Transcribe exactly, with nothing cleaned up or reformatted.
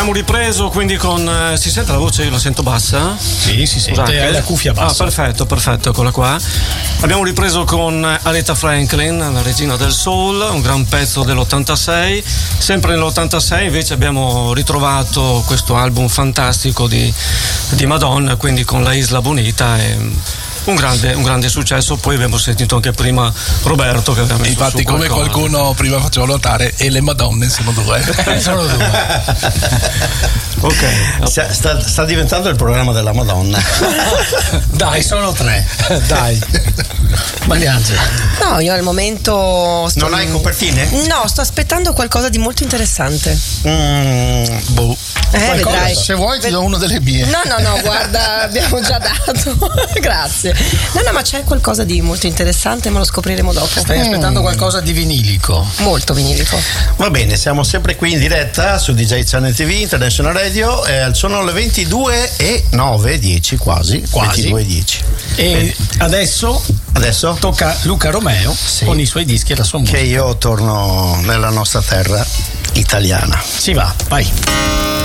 Abbiamo ripreso quindi con eh, si sente la voce? Io la sento bassa? Sì, si sente, Scusate. hai la cuffia bassa. Ah, perfetto, perfetto, eccola qua. Abbiamo ripreso con Aretha Franklin, la regina del soul, un gran pezzo dell'ottantasei. Sempre nell'ottantasei invece abbiamo ritrovato questo album fantastico di, di Madonna, quindi con La Isla Bonita, e un grande, un grande successo. Poi abbiamo sentito anche prima Roberto che aveva messo Infatti, su come qualcosa. qualcuno prima faceva notare, e le Madonne sono due. Sono due. Ok. Sta, sta, sta diventando il programma della Madonna. Dai, sono tre. Dai. Mariangela. No, io al momento sto... Non hai copertine? No, sto aspettando qualcosa di molto interessante. Mm, boh. Eh, Qualcosa, vedrai. se vuoi ti do uno delle mie. No, no, no, guarda, abbiamo già dato. Grazie. No, no, ma c'è qualcosa di molto interessante, ma lo scopriremo dopo. Stai aspettando qualcosa di vinilico. Molto vinilico. Va bene, siamo sempre qui in diretta su D J Channel T V International Radio. Eh, sono le ventidue e nove, dieci quasi. Quasi. ventidue e dieci. E adesso Adesso tocca Luca Romeo con i suoi dischi e la sua musica. che io torno nella nostra terra italiana. Si va, vai.